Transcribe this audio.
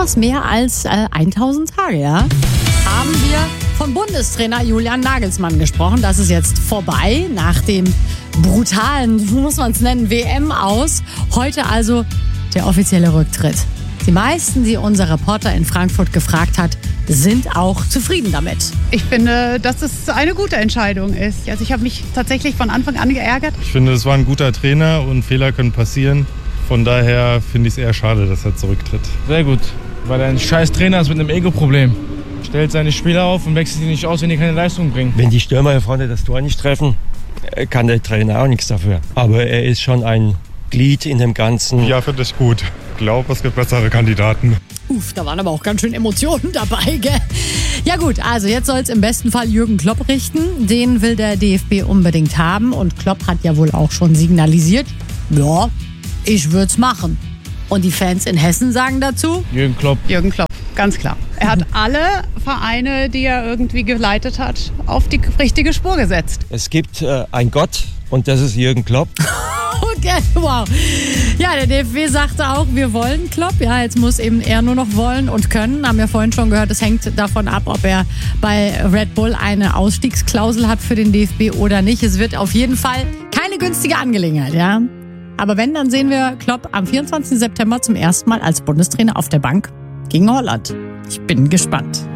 etwas mehr als 1000 Tage, ja, haben wir von Bundestrainer Julian Nagelsmann gesprochen. Das ist jetzt vorbei nach dem brutalen, muss man es nennen, WM-Aus. Heute also der offizielle Rücktritt. Die meisten, die unser Reporter in Frankfurt gefragt hat, sind auch zufrieden damit. Ich finde, dass es eine gute Entscheidung ist. Also ich habe mich tatsächlich von Anfang an geärgert. Ich finde, es war ein guter Trainer und Fehler können passieren. Von daher finde ich es eher schade, dass er zurücktritt. Sehr gut, weil er ein scheiß Trainer ist mit einem Ego-Problem. Stellt seine Spieler auf und wechselt sie nicht aus, wenn die keine Leistung bringen. Wenn die Stürmer hier vorne das Tor nicht treffen, kann der Trainer auch nichts dafür. Aber er ist schon ein Glied in dem Ganzen. Ja, finde ich gut. Ich glaube, es gibt bessere Kandidaten. Da waren aber auch ganz schön Emotionen dabei, gell? Ja gut, also jetzt soll es im besten Fall Jürgen Klopp richten. Den will der DFB unbedingt haben. Und Klopp hat ja wohl auch schon signalisiert, ja, ich würde es machen. Und die Fans in Hessen sagen dazu? Jürgen Klopp. Jürgen Klopp, ganz klar. Er hat alle Vereine, die er irgendwie geleitet hat, auf die richtige Spur gesetzt. Es gibt einen Gott und das ist Jürgen Klopp. Okay, wow. Ja, der DFB sagte auch, wir wollen Klopp. Ja, jetzt muss eben er nur noch wollen und können. Haben wir vorhin schon gehört, es hängt davon ab, ob er bei Red Bull eine Ausstiegsklausel hat für den DFB oder nicht. Es wird auf jeden Fall keine günstige Angelegenheit, ja. Aber wenn, dann sehen wir Klopp am 24. September zum ersten Mal als Bundestrainer auf der Bank gegen Holland. Ich bin gespannt.